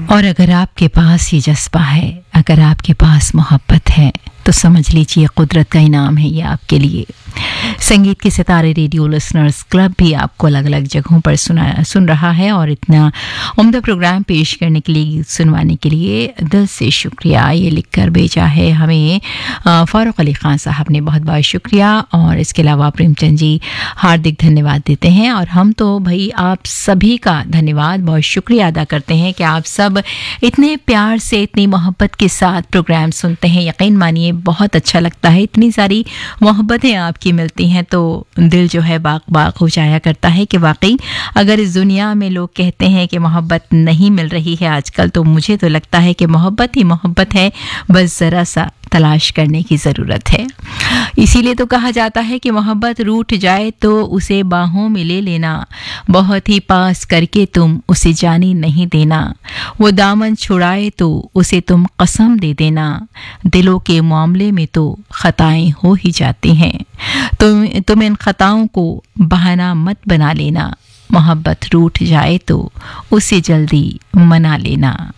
और अगर आपके पास ये जज्बा है, अगर आपके पास मोहब्बत है, तो समझ लीजिए कुदरत का इनाम है ये आपके लिए। संगीत के सितारे रेडियो लिसनर्स क्लब भी आपको अलग अलग जगहों पर सुन रहा है और इतना उम्दा प्रोग्राम पेश करने के लिए, सुनवाने के लिए दिल से शुक्रिया। ये लिखकर भेजा है हमें फारूक अली खान साहब ने, बहुत बहुत शुक्रिया। और इसके अलावा प्रेमचंद जी हार्दिक धन्यवाद देते हैं। और हम तो भाई आप सभी का धन्यवाद, बहुत शुक्रिया अदा करते हैं कि आप सब इतने प्यार से, इतनी मोहब्बत के साथ प्रोग्राम सुनते हैं। यकीन मानिए बहुत अच्छा लगता है, इतनी सारी मोहब्बतें आपकी मिलती हैं तो दिल जो है बाग बाग हो जाया करता है कि वाकई अगर इस दुनिया में लोग कहते हैं कि मोहब्बत नहीं मिल रही है आजकल, तो मुझे तो लगता है कि मोहब्बत ही मोहब्बत है, बस ज़रा सा तलाश करने की ज़रूरत है। इसीलिए तो कहा जाता है कि मोहब्बत रूठ जाए तो उसे बाहों में ले लेना, बहुत ही पास करके तुम उसे जाने नहीं देना, वो दामन छुड़ाए तो उसे तुम कसम दे देना, दिलों के मामले में तो खताएं हो ही जाती हैं, तुम इन खताओं को बहाना मत बना लेना, मोहब्बत रूठ जाए तो उसे जल्दी मना लेना।